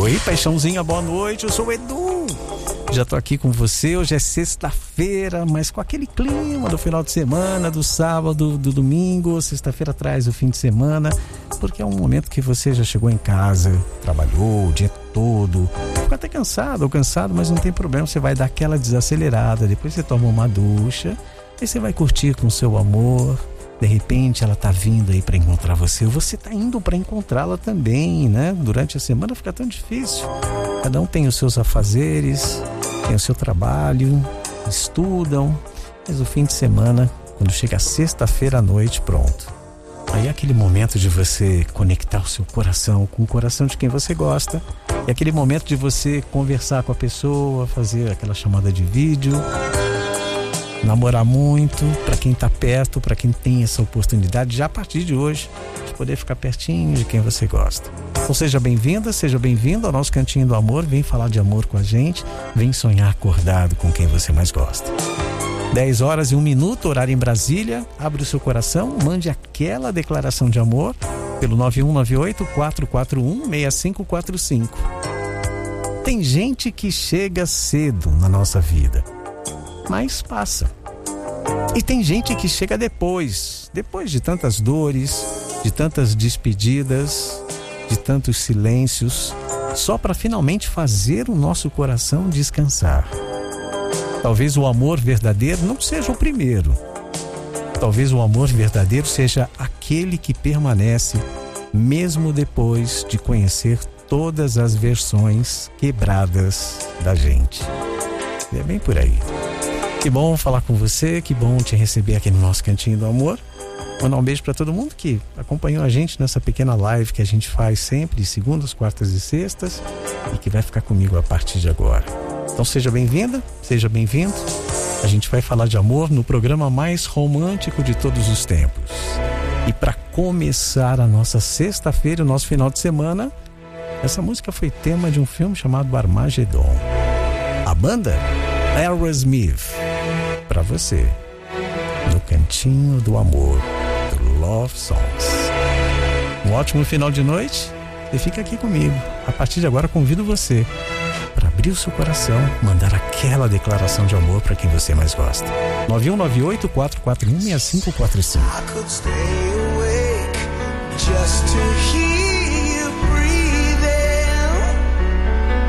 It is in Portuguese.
Oi, paixãozinha, boa noite, eu sou o Edu. Já tô aqui com você, hoje é sexta-feira, mas com aquele clima do final de semana, do sábado, do domingo. Sexta-feira traz o fim de semana, porque é um momento que você já chegou em casa, trabalhou o dia todo, ficou até cansado ou cansado, mas não tem problema, você vai dar aquela desacelerada, depois você toma uma ducha, aí você vai curtir com o seu amor. De repente ela tá vindo aí para encontrar você, ou você tá indo para encontrá-la também, né? Durante a semana fica tão difícil. Cada um tem os seus afazeres, tem o seu trabalho, estudam, mas o fim de semana, quando chega sexta-feira à noite, pronto. Aí é aquele momento de você conectar o seu coração com o coração de quem você gosta. É aquele momento de você conversar com a pessoa, fazer aquela chamada de vídeo, namorar muito, para quem tá perto, para quem tem essa oportunidade, já a partir de hoje, de poder ficar pertinho de quem você gosta. Então seja bem-vinda, seja bem-vindo ao nosso Cantinho do Amor, vem falar de amor com a gente, vem sonhar acordado com quem você mais gosta. 10 horas e 1 minuto, horário em Brasília, abre o seu coração, mande aquela declaração de amor pelo 9198-441-6545. Tem gente que chega cedo na nossa vida, mas passa. E tem gente que chega depois de tantas dores, de tantas despedidas, de tantos silêncios, só para finalmente fazer o nosso coração descansar. Talvez o amor verdadeiro não seja o primeiro. Talvez o amor verdadeiro seja aquele que permanece mesmo depois de conhecer todas as versões quebradas da gente. É bem por aí. Que bom falar com você, que bom te receber aqui no nosso Cantinho do Amor. Mandar um beijo para todo mundo que acompanhou a gente nessa pequena live que a gente faz sempre, de segundas, quartas e sextas, e que vai ficar comigo a partir de agora. Então seja bem-vinda, seja bem-vindo. A gente vai falar de amor no programa mais romântico de todos os tempos. E para começar a nossa sexta-feira, o nosso final de semana, essa música foi tema de um filme chamado Armagedon. A banda Aerosmith, para você, no Cantinho do Amor, do Love Songs. Um ótimo final de noite e fica aqui comigo. A partir de agora convido você para abrir o seu coração, mandar aquela declaração de amor para quem você mais gosta. 9198-441-6545. I could stay awake just to hear